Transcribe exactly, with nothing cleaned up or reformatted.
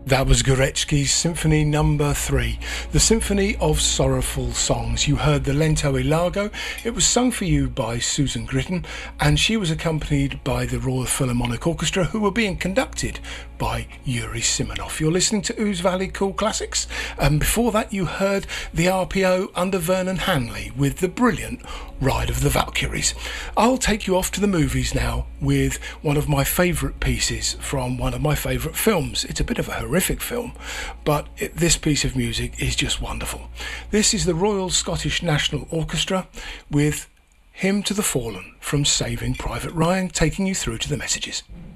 That was Gorecki's Symphony Number three, the Symphony of Sorrowful Songs. You heard the Lento e Largo. It was sung for you by Susan Gritton, and she was accompanied by the Royal Philharmonic Orchestra, who were being conducted by Yuri Simonov. You're listening to Ouse Valley Cool Classics, and before that you heard the R P O under Vernon Hanley with the brilliant Ride of the Valkyries. I'll take you off to the movies now with one of my favourite pieces from one of my favourite films. It's a bit of a horrific film, but it, this piece of music is just wonderful. This is the Royal Scottish National Orchestra with Hymn to the Fallen from Saving Private Ryan, taking you through to the messages.